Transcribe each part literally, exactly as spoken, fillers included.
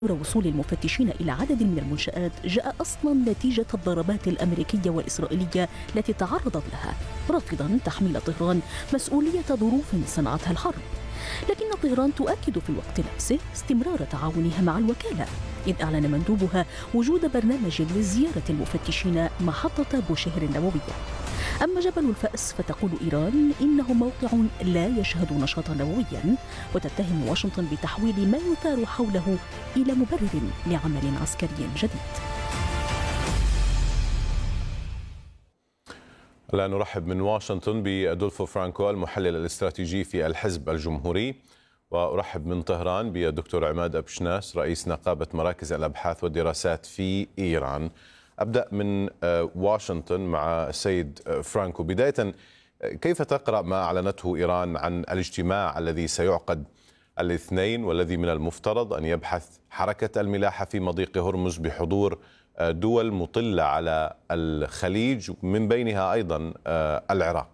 وصول المفتشين إلى عدد من المنشآت جاء أصلا نتيجة الضربات الأمريكية والإسرائيلية التي تعرضت لها، رافضا تحميل طهران مسؤولية ظروف صنعتها الحرب. لكن طهران تؤكد في الوقت نفسه استمرار تعاونها مع الوكالة، إذ أعلن مندوبها وجود برنامج لزيارة المفتشين محطة بوشهر النووية. أما جبل الفأس فتقول إيران إنه موقع لا يشهد نشاطا نوويا، وتتهم واشنطن بتحويل ما يثار حوله إلى مبرر لعمل عسكري جديد. الآن نرحب من واشنطن بأدولفو فرانكو المحلل الاستراتيجي في الحزب الجمهوري، وأرحب من طهران بالدكتور عماد أبشناس رئيس نقابة مراكز الأبحاث والدراسات في إيران. أبدأ من واشنطن مع السيد فرانكو. بداية، كيف تقرأ ما أعلنته إيران عن الاجتماع الذي سيعقد الاثنين والذي من المفترض أن يبحث حركة الملاحة في مضيق هرمز بحضور دول مطلة على الخليج من بينها أيضا العراق؟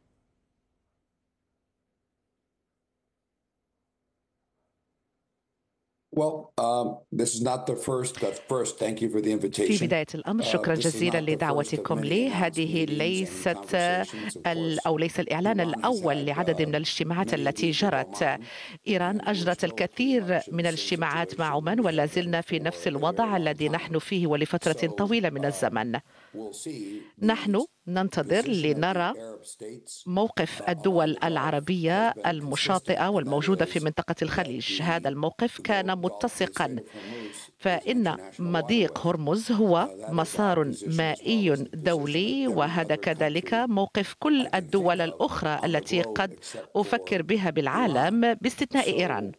في بداية الأمر شكرا جزيلا لدعوتكم لي. هذه ليست أو ليس الإعلان الأول لعدد من الاجتماعات التي جرت. إيران أجرت الكثير من الاجتماعات مع عمان، ولا زلنا في نفس الوضع الذي نحن فيه ولفترة طويلة من الزمن. نحن ننتظر لنرى موقف الدول العربية المشاطئة والموجودة في منطقة الخليج. هذا الموقف كان متسقا، فإن مضيق هرمز هو مسار مائي دولي، وهذا كذلك موقف كل الدول الأخرى التي قد أفكر بها بالعالم باستثناء إيران.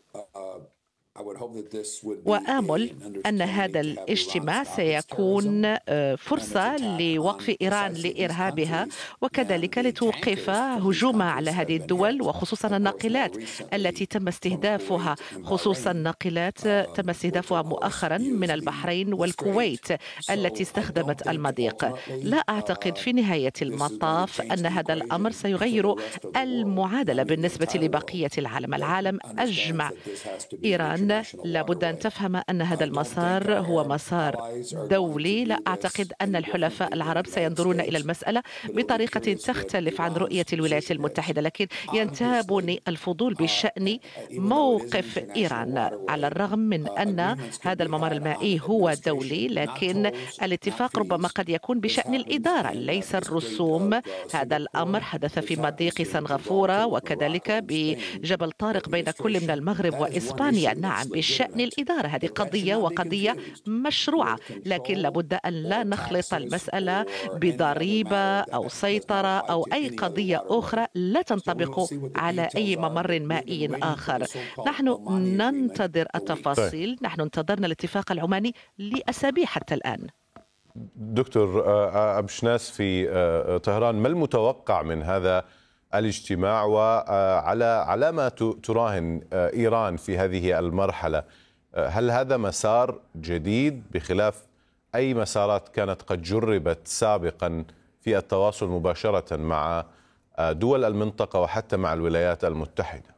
وآمل أن هذا الاجتماع سيكون فرصة لوقف إيران لإرهابها، وكذلك لتوقف هجومها على هذه الدول، وخصوصا الناقلات التي تم استهدافها، خصوصا ناقلات تم استهدافها مؤخرا من البحرين والكويت التي استخدمت المضيق. لا أعتقد في نهاية المطاف أن هذا الأمر سيغير المعادلة بالنسبة لبقية العالم. العالم أجمع. إيران لابد أن تفهم أن هذا المسار هو مسار دولي. لا أعتقد أن الحلفاء العرب سينظرون إلى المسألة بطريقة تختلف عن رؤية الولايات المتحدة، لكن ينتابني الفضول بشأن موقف إيران. على الرغم من أن هذا الممر المائي هو دولي، لكن الاتفاق ربما قد يكون بشأن الإدارة ليس الرسوم. هذا الأمر حدث في مضيق سنغافورة وكذلك بجبل طارق بين كل من المغرب وإسبانيا. نعم، بشأن الإدارة هذه قضية وقضية مشروعة، لكن لابد أن لا نخلط المسألة بضريبة أو سيطرة أو أي قضية أخرى لا تنطبق على أي ممر مائي آخر. نحن ننتظر التفاصيل. نحن انتظرنا الاتفاق العماني لأسابيع حتى الآن. دكتور أبشناس في طهران، ما المتوقع من هذا الاجتماع، وعلى على ما تراهن إيران في هذه المرحلة؟ هل هذا مسار جديد بخلاف أي مسارات كانت قد جربت سابقا في التواصل مباشرة مع دول المنطقة وحتى مع الولايات المتحدة؟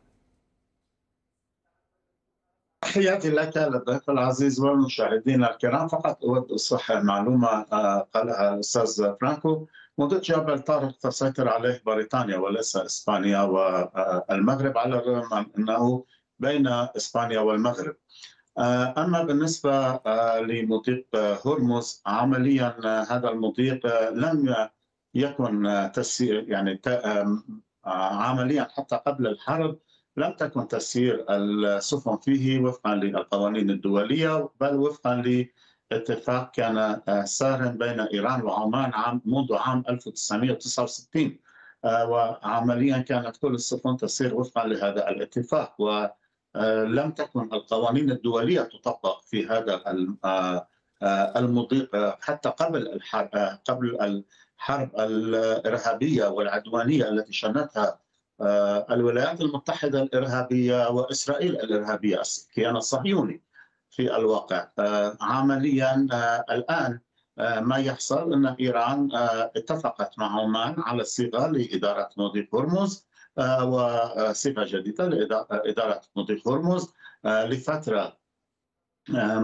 تحياتي لك للضيف العزيز والمشاهدين الكرام. فقط أود أصحح معلومة قالها الأستاذ فرانكو. مضيق جبل طارق تسيطر عليه بريطانيا وليس إسبانيا والمغرب، على الرغم من أنه بين إسبانيا والمغرب. أما بالنسبة لمضيق هرمز، عمليا هذا المضيق لم يكن تسيير، يعني عمليا حتى قبل الحرب لم تكن تسيير السفن فيه وفقا للقوانين الدولية، بل وفقا لاتفاق كان سار بين إيران وعمان عام منذ عام ألف وتسعمئة وتسعة وستين، وعمليا كانت كل السفن تسير وفقا لهذا الاتفاق، ولم تكن القوانين الدولية تطبق في هذا المضيق حتى قبل الحرب قبل الحرب الإرهابية والعدوانية التي شنتها الولايات المتحدة الإرهابية وإسرائيل الإرهابية، الكيان الصهيوني في الواقع. عمليا الآن ما يحصل أن إيران اتفقت مع عمان على صيغة لإدارة مضيق هرمز، وصيغة جديدة لإدارة مضيق هرمز لفترة آه،